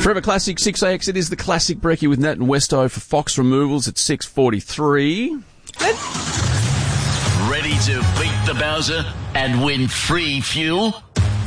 Forever Classic 6AX, it is the Classic Brekkie with Nat and Westo for Fox Removals at 6:43. Ready to beat the Bowser and win free fuel?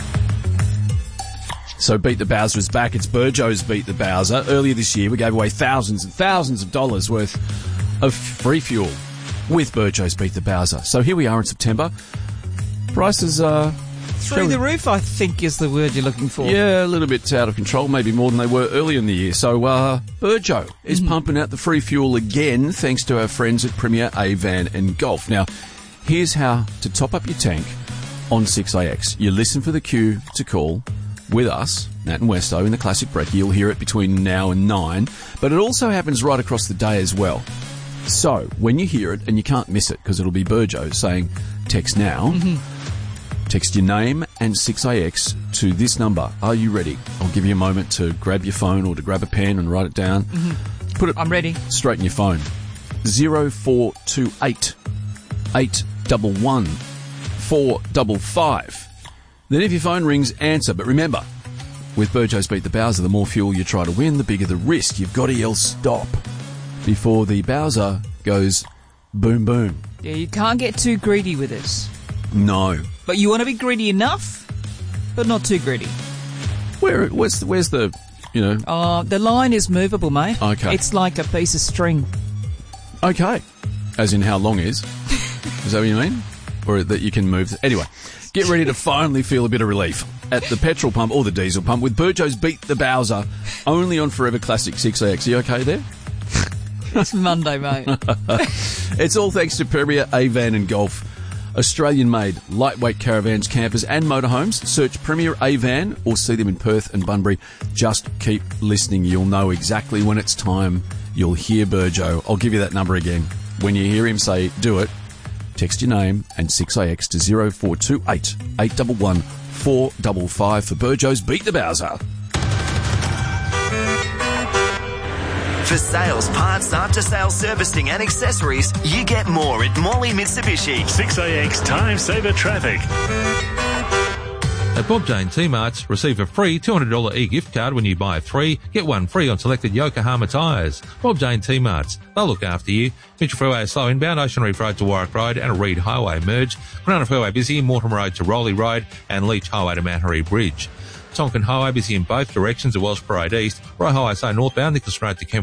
So Beat the Bowser is back. It's Burjo's Beat the Bowser. Earlier this year, we gave away thousands and thousands of dollars worth of free fuel with Burjo's Beat the Bowser. So here we are in September. Prices are... Through the roof, I think, is the word you're looking for. Yeah, a little bit out of control, maybe more than they were earlier in the year. So Burjo is pumping out the free fuel again, thanks to our friends at Premier Avan and Golf. Now, here's how to top up your tank on 6AX. You listen for the cue to call with us, Nat and Westo, in the Classic Brekkie. You'll hear it between now and 9, but it also happens right across the day as well. So, when you hear it, and you can't miss it, because it'll be Burjo saying, text now, text your name and 6AX to this number. Are you ready? I'll give you a moment to grab your phone or to grab a pen and write it down. Put it I'm ready. straight in your phone. 0428 811 455. Then if your phone rings, answer. But remember, with Burjo's Beat the Bowser, the more fuel you try to win, the bigger the risk. You've got to yell stop before the Bowser goes boom, boom. Yeah, you can't get too greedy with this. No. But you want to be greedy enough, but not too greedy. Where's the, you know... The line is movable, mate. Okay. It's like a piece of string. Okay. As in how long is? Is that what you mean? Or that you can move... Anyway, get ready to finally feel a bit of relief at the petrol pump or the diesel pump with Burjo's Beat the Bowser, only on Forever Classic 6AX. Are you okay there? It's Monday, mate. It's all thanks to Premier Avan and Golf. Australian-made lightweight caravans, campers and motorhomes. Search Premier Avan or see them in Perth and Bunbury. Just keep listening. You'll know exactly when it's time. You'll hear Burjo. I'll give you that number again. When you hear him say, do it, text your name and 6AX to 0428 811 455 for Burjo's Beat the Bowser. For sales, parts, after-sales servicing and accessories, you get more at Morley Mitsubishi. 6AX Time Saver Traffic. At Bob Jane T-Marts, receive a free $200 e-gift card when you buy 3, get 1 free on selected Yokohama tyres. Bob Jane T-Marts, they'll look after you. Mitchell Freeway is slow inbound, Ocean Reef Road to Warwick Road and a Reed Highway merge. Kwinana Freeway busy, Mortimer Road to Rowley Road and Leach Highway to Manhattan Bridge. Tonkin Highway busy in both directions at Welsh Parade East. Roy Highway so northbound, Nicholson Road to Kemp